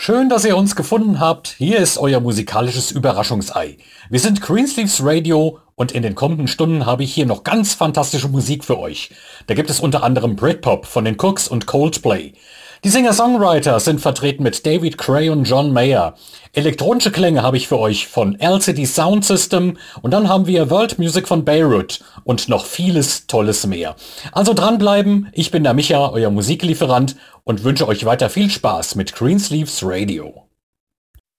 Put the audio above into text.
Schön, dass ihr uns gefunden habt. Hier ist euer musikalisches Überraschungsei. Wir sind Greensleeves Radio und in den kommenden Stunden habe ich hier noch ganz fantastische Musik für euch. Da gibt es unter anderem Britpop von den Cooks und Coldplay. Die Singer-Songwriter sind vertreten mit David Cray und John Mayer. Elektronische Klänge habe ich für euch von LCD Sound System und dann haben wir World Music von Beirut und noch vieles Tolles mehr. Also dranbleiben, ich bin der Micha, euer Musiklieferant und wünsche euch weiter viel Spaß mit Greensleeves Radio.